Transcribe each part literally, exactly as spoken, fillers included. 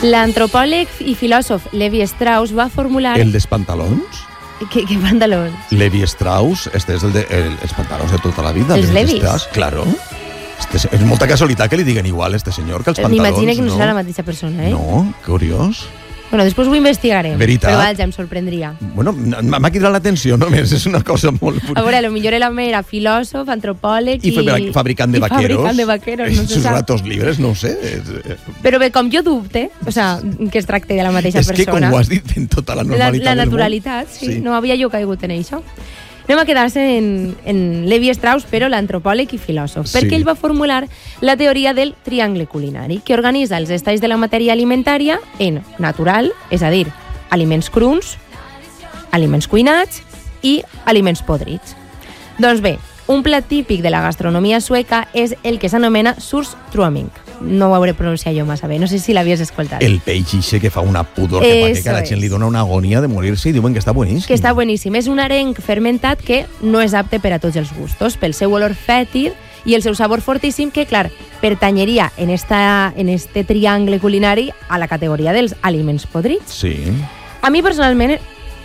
L'antropòleg i filòsof Levi Strauss va formular... El dels pantalons? ¿Qué, qué pantalons? Levi Strauss, este és el de el, els pantalons de tota la vida. Els Levis? Strauss, claro. Este, és molta casualitat que li diguen igual a este senyor que els pantalons. M'imagino que no, no serà la mateixa persona, eh? No, curiós. Bueno, després ho investigarem. Veritat. Però vaja, em sorprendria. Bueno, m'ha cridat l'atenció només, és una cosa molt... A veure, a lo millor el home era filòsof, antropòleg i... I fabricant de i vaqueros. fabricant de vaqueros, no se sus sap. ratos libres, no ho sé. Però bé, com jo dubte, o sea, que es tracte de la mateixa és persona... És que com ho has dit, en tota la normalitat La, la del naturalitat, món. sí, sí. No havia jo caigut en això. Anem a quedar-se en, en Levi Strauss, però l'antropòleg i filòsof, Sí. perquè ell va formular la teoria del triangle culinari, que organitza els estalls de la matèria alimentària en natural, és a dir, aliments crus, aliments cuinats i aliments podrits. Doncs bé, un plat típic de la gastronomia sueca és el que s'anomena surströmming. No ho hauré pronunciat jo massa bé, no sé si l'havies escoltat. El peix ixe que fa una pudor que, fa que Eso a la gent es. li dona una agonia de morir-se i diuen que està boníssim. Que està boníssim. És un arenc fermentat que no és apte per a tots els gustos, pel seu olor fètid i el seu sabor fortíssim, que, clar, pertanyeria en, esta, en este triangle culinari a la categoria dels aliments podrits. Sí. A mi, personalment,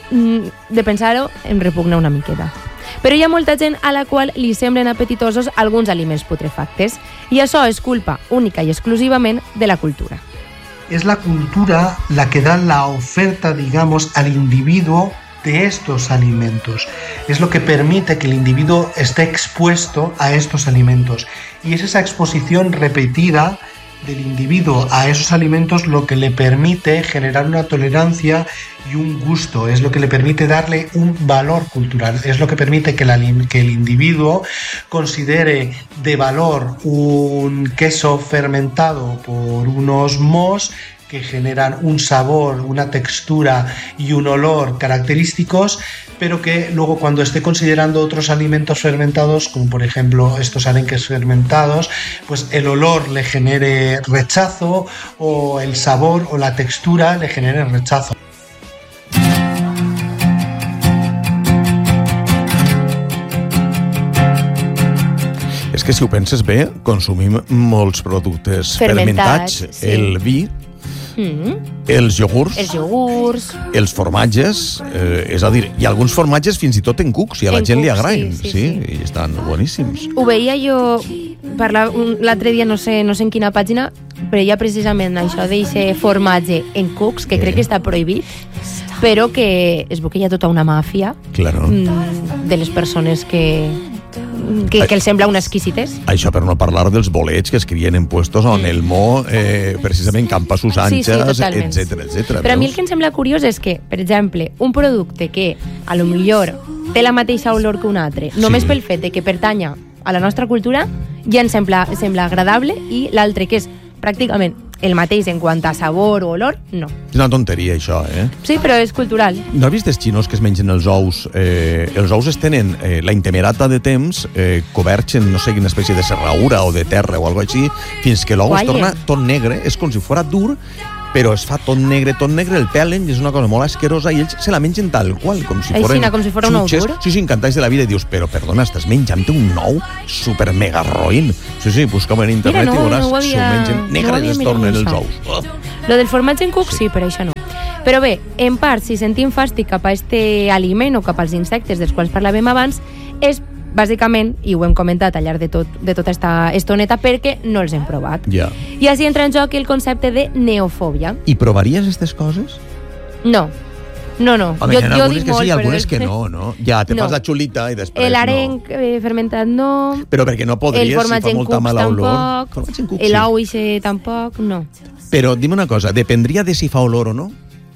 de pensar-ho, em repugna una miqueta. Però hi ha molta gent a la qual li semblen apetitosos alguns aliments putrefactes, i això és culpa única y exclusivament de la cultura. Es la cultura la que da la oferta, digamos, al individuo de estos alimentos. Es lo que permite que el individuo esté expuesto a estos alimentos. Y es esa exposición repetida del individuo a esos alimentos lo que le permite generar una tolerancia y un gusto, es lo que le permite darle un valor cultural, es lo que permite que, la, que el individuo considere de valor un queso fermentado por unos mohos que generan un sabor, una textura y un olor característicos, pero que luego cuando esté considerando otros alimentos fermentados, como por ejemplo estos arenques fermentados, pues el olor le genere rechazo o el sabor o la textura le genere rechazo. És que si ho penses bé, consumim molts productes fermentats, Fermentats, sí. el vi, Mm. els iogurts, Els iogurts... els formatges, eh, és a dir, hi ha alguns formatges fins i tot en cucs, i a la En gent li cucs, agraden, sí, sí, sí, sí. i estan boníssims. Ho veia jo parlar un- l'altre dia, no sé, no sé en quina pàgina, però hi ha precisament això d'eixe formatge en cucs, que Eh. crec que està prohibit, però que es veu que hi ha tota una màfia Claro. mm, de les persones que, que, que els sembla una exquisitez. Això per no parlar dels bolets que es crien en puestos on el mo eh, precisament campa sus Sí, sí, anchas, totalment. etcètera, etcètera. Però a mi el que em sembla curiós és que, per exemple, un producte que a lo millor té la mateixa olor que un altre, només Sí. pel fet de que pertanya a la nostra cultura, ja ens sembla, sembla agradable, i l'altre, que és pràcticament el mateix en quant a sabor o olor, no. És una tonteria, això, eh? Sí, però és cultural. No has vist els xinos que es mengen els ous? Eh, els ous es tenen eh, la intemerata de temps eh, coberts en no sé quina espècie de serraura o de terra o alguna cosa així, fins que l'ou es Guaia. torna tot negre, és com si fos dur, però es fa tot negre, tot negre, el pelen i és una cosa molt asquerosa i ells se la mengen tal qual, com si Així, foren com si fos un ou xutxes. dur. Sí, sí, encantats de la vida, i dius, però perdona, estàs menjant un ou super mega roïn. Sí, sí, busca-ho en internet Mira, no, i veuràs, no ho s'ho havia- mengen no ho negres havia es mirat, tornen els això. ous. Oh. Lo del formatge en cuc, sí, però això no. Però bé, en part, si sentim fàstic cap a este aliment o cap als insectes dels quals parlàvem abans, és bàsicament, i ho hem comentat al llarg de, tot, de tota esta estoneta, perquè no els hem provat. Ja. I així entra en joc el concepte de neofòbia. I provaries aquestes coses? No, no, no. Home, jo, hi ha jo algunes dic que molt, sí i però- algunes que no, no? Ja, te No. fas la xulita i després L'arenc eh, fermentat no, no. Però perquè no podries, el formatge si fa en molta cucs mala olor. tampoc, Formatge en cucs, sí. l'ou ixe tampoc, no. Però dime una cosa, dependria de si fa olor o no?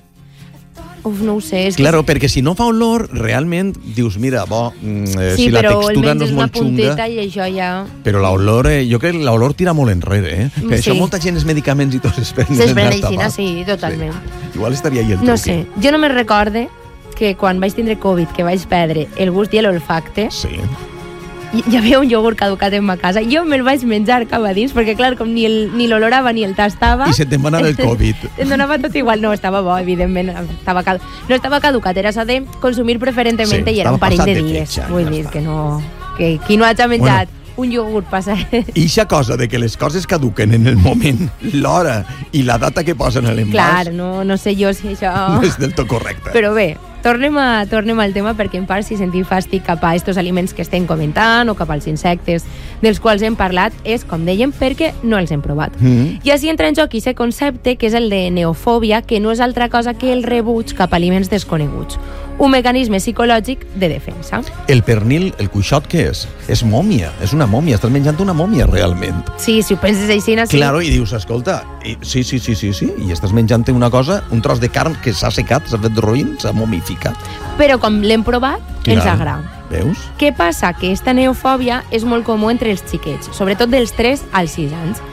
Uf, no ho sé. És Claro, perquè si no fa olor, realment dius, mira, bo, mm, eh, que, sí, si la però textura no almenys és és una molt xunga, punteta i això ja... però l'olor, eh, jo crec que l'olor tira molt enrere, eh? Que Sí. això molta gent els medicaments i tot es prenen S'es pren al així, tabac. sí, totalment. Sí. Igual estaria ahí el truc. No sé, jo no me recorde que quan vaig tindre Covid, que vaig perdre el gust i l'olfacte, Sí. hi, hi havia un iogurt caducat en ma casa. Jo me'l vaig menjar cap a dins, perquè clar, com ni el- ni l'olorava ni el tastava... I se te'n va anar el Covid. Em donava tot igual. No, estava bo, evidentment. Estava cadu... No estava caducat, era això de consumir preferentemente Sí, i era estava un parell passat de de dies. fetge, Vull ja dir està. que no... Que qui no hagi menjat un iogurt passadet. I aquesta cosa de que les coses caduquen en el moment, l'hora i la data que posen a l'envàs... Clar, no, no sé jo si això... No és del tot correcte. Però bé, tornem, a, tornem al tema, perquè en part si sentim fàstic cap a estos aliments que estem comentant o cap als insectes dels quals hem parlat és, com dèiem, perquè no els hem provat. Mm. I així entra en joc aquest concepte que és el de neofòbia, que no és altra cosa que el rebuig cap a aliments desconeguts. Un mecanisme psicològic de defensa. El pernil, el cuixot, què és? És mòmia, és una mòmia, estàs menjant una mòmia realment. Sí, si ho penses així, sí. Claro, i dius, escolta, i, sí, sí, sí, sí, sí, i estàs menjant una cosa, un tros de carn que s'ha secat, s'ha fet roïn, s'ha momificat. Però com l'hem provat, Clar. ens agrada. Veus? Què passa? Que esta neofòbia és molt comú entre els xiquets, sobretot dels tres als sis anys.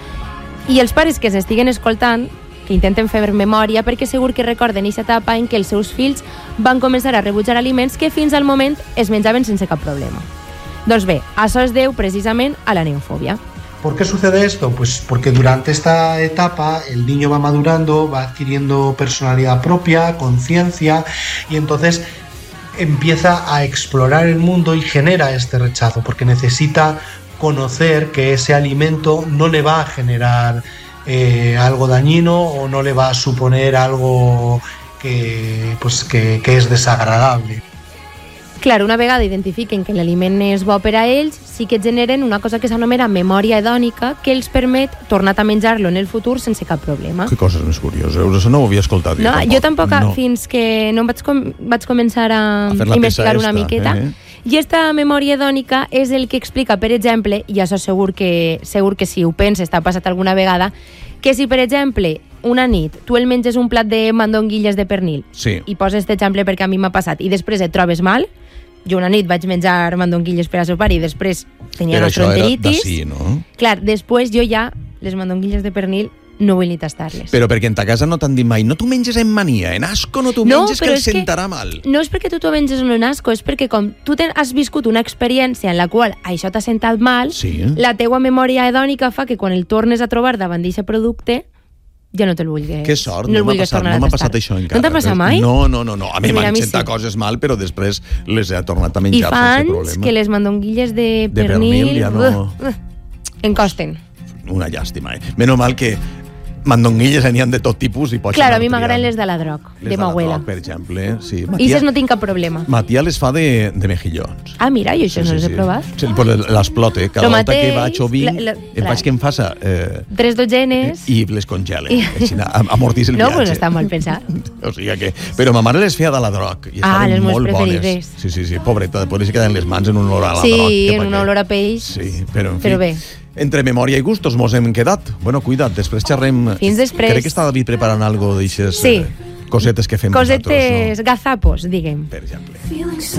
I els pares que s'estiguen escoltant, que intenten fer memòria, perquè segur que recorden aquesta etapa en què els seus fills van començar a rebutjar aliments que fins al moment es menjaven sense cap problema. Doncs bé, això es deu precisament a la neofòbia. ¿Por qué sucede esto? Pues porque durante esta etapa el niño va madurando, va adquiriendo personalidad propia, conciencia, y entonces empieza a explorar el mundo y genera este rechazo, porque necesita conocer que ese alimento no le va a generar eh, algo dañino o no le va a suponer algo que, pues, que, que es desagradable. Clar, una vegada identifiquen que l'aliment és bo per a ells, sí que generen una cosa que s'anomena memòria hedònica, que els permet tornar a menjar-lo en el futur sense cap problema. Que coses més curioses, això no ho havia escoltat. No, tampoc. jo tampoc, no. Fins que no vaig, com, vaig començar a, a investigar una esta, miqueta. Eh? I aquesta memòria hedònica és el que explica, per exemple, i això segur que, segur que si ho penses t'ha passat alguna vegada, que si, per exemple, una nit tu el menges un plat de mandonguilles de pernil, sí. i poses aquest exemple perquè a mi m'ha passat, i després et trobes mal, jo una nit vaig menjar mandonguilles per a sopar i després tenia gastroenteritis. Però això era d'ací, no? Clar, després jo ja les mandonguilles de pernil no vull ni tastar-les. Però perquè en ta casa no t'han dit mai, no t'ho menges en mania, en asco no t'ho no, menges que el sentarà que mal. No és perquè tu t'ho menges en asco, és perquè com tu ten, has viscut una experiència en la qual això t'ha sentat mal, sí. La teua memòria hedònica fa que quan el tornes a trobar davant d'aquest producte ja no te'l vulguis. Que sort, no, no m'ha passat, no m'ha passat això encara. No t'ha passat mai? No, no, no, no. A mi m'han sentat sí. coses mal, però després les he tornat a menjar sense problema. I fa anys que les mandonguilles de, de pernil, pernil ja no... Uh, em costen. Una llàstima, eh? Menys mal que mandonguilles n'hi ha de tot tipus i pots Claro, a mi m'agraden les de la droc, les de m'abuela. Per exemple, sí. I aquestes no tinc cap problema. Matia les fa de, de mejillons. Ah, mira, jo això sí, no sí, les he sí. provat. Sí, pues l'explote. Cada Lo volta mateix, que vaig o vinc, la, la, em faig que em faça... Eh, tres dotzenes. I les congele. I... Així, amortís el no, viatge. No, però no està mal pensat. O sigui que... Però ma mare les feia de la droc. I ah, les molt preferides. Bones. Sí, sí, sí, pobreta, després se queden les mans en un olor a la sí, droc. Sí, en un olor a peix. Sí, però en fi. Però bé. Entre memòria i gustos mos hem quedat. Bueno, cuida't, després xerrem... Fins després. Crec que està David preparant algo d'aixes sí. eh, cosetes que fem cosetes nosaltres. Cosetes gazapos, diguem. Per exemple.